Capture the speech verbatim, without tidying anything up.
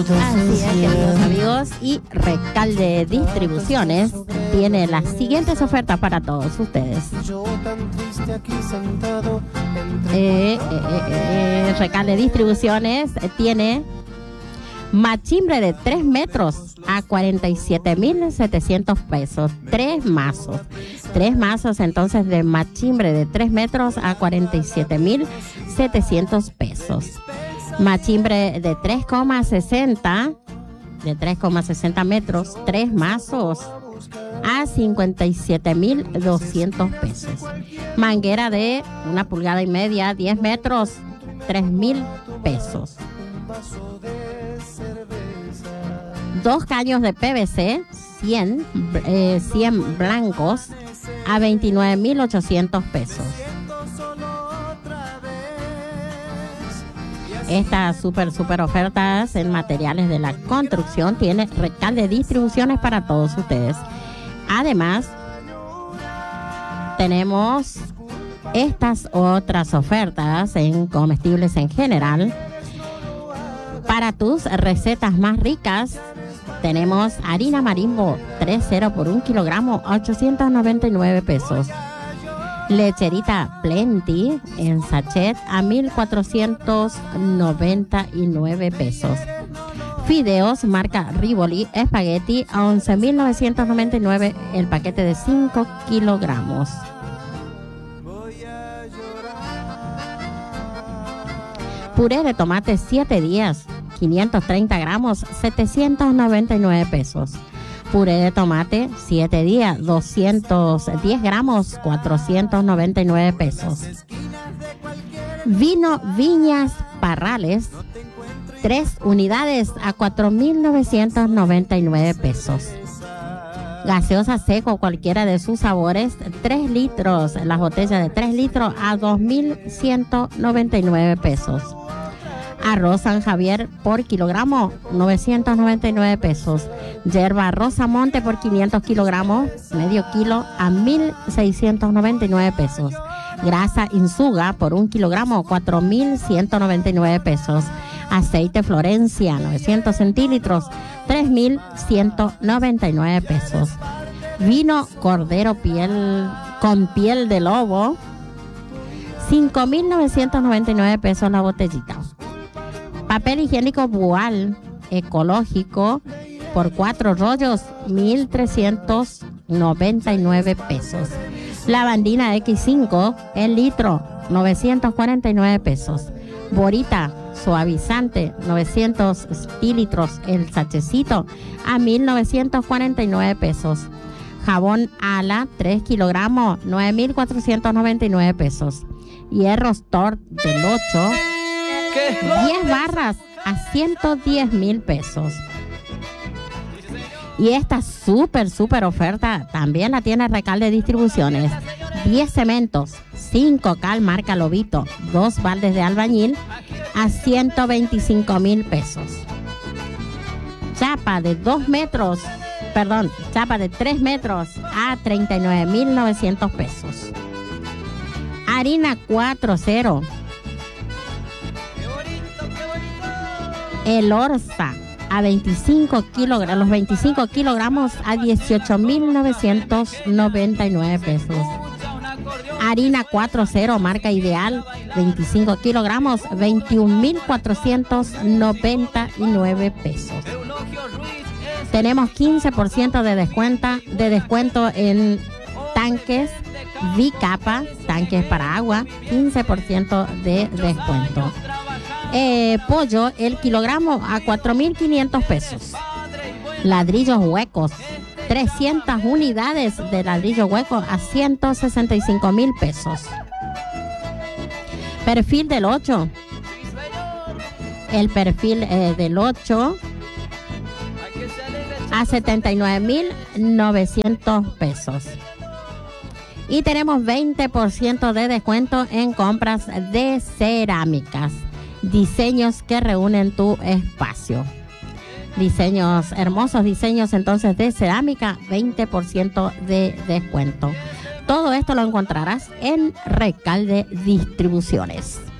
Así es, queridos amigos, y Recalde Distribuciones tiene las siguientes ofertas para todos ustedes. Eh, eh, eh, eh, Recalde Distribuciones tiene machimbre de tres metros a cuarenta y siete mil setecientos pesos. Tres mazos. Tres mazos entonces de machimbre de tres metros a cuarenta y siete mil setecientos pesos. Machimbre de tres coma sesenta de tres coma sesenta metros, tres mazos a cincuenta y siete mil doscientos pesos. Manguera de una pulgada y media, diez metros, tres mil pesos. Dos caños de P V C, cien, eh, cien blancos a veintinueve mil ochocientos pesos. Estas super, super ofertas en materiales de la construcción tiene Recalde Distribuciones para todos ustedes. Además, tenemos estas otras ofertas en comestibles en general. Para tus recetas más ricas, tenemos harina Marimbo tres cero por un kilogramo a ochocientos noventa y nueve pesos. Lecherita Plenty en sachet a mil cuatrocientos noventa y nueve pesos. Fideos marca Rivoli Espagueti a once mil novecientos noventa y nueve el paquete de cinco kilogramos. Puré de tomate siete días, quinientos treinta gramos, setecientos noventa y nueve pesos. Puré de tomate siete días, doscientos diez gramos, cuatrocientos noventa y nueve pesos. Vino Viñas Parrales, tres unidades a cuatro mil novecientos noventa y nueve pesos. Gaseosa seco, cualquiera de sus sabores, tres litros, las botellas de tres litros a dos mil ciento noventa y nueve pesos. Arroz San Javier por kilogramo, novecientos noventa y nueve pesos. Yerba Rosamonte por quinientos kilogramos, medio kilo a mil seiscientos noventa y nueve pesos. Grasa Insuga por un kilogramo, cuatro mil ciento noventa y nueve pesos. Aceite Florencia, novecientos centilitros, tres mil ciento noventa y nueve pesos. Vino Cordero piel con piel de lobo, cinco mil novecientos noventa y nueve pesos la botellita. Papel higiénico Bual ecológico por cuatro rollos, mil trescientos noventa y nueve pesos. Lavandina equis cinco, el litro, novecientos cuarenta y nueve pesos. Borita suavizante, novecientos mililitros, el sachecito, a mil novecientos cuarenta y nueve pesos. Jabón Ala, tres kilogramos, nueve mil cuatrocientos noventa y nueve pesos. Hierro Stort del ocho, diez barras a ciento diez mil pesos. Y esta súper, súper oferta también la tiene Recalde Distribuciones. diez cementos, cinco cal marca Lobito, dos baldes de albañil a ciento veinticinco mil pesos. Chapa de dos metros, perdón, chapa de tres metros a treinta y nueve mil novecientos pesos. Harina cuatro cero. El Orza a veinticinco kilogramos, los veinticinco kilogramos a dieciocho mil novecientos noventa y nueve pesos. Harina cuatro cero marca Ideal, veinticinco kilogramos, veintiún mil cuatrocientos noventa y nueve pesos. Tenemos quince por ciento de descuento, de descuento en tanques Vicapa, tanques para agua, quince por ciento de descuento. Eh, pollo, el kilogramo a cuatro mil quinientos pesos. Ladrillos huecos, trescientas unidades de ladrillo hueco a ciento sesenta y cinco mil pesos. Perfil del ocho. El perfil eh, del ocho a setenta y nueve mil novecientos pesos. Y tenemos veinte por ciento de descuento en compras de cerámicas. Diseños que reúnen tu espacio. Diseños, hermosos diseños entonces de cerámica, veinte por ciento de descuento. Todo esto lo encontrarás en Recalde Distribuciones.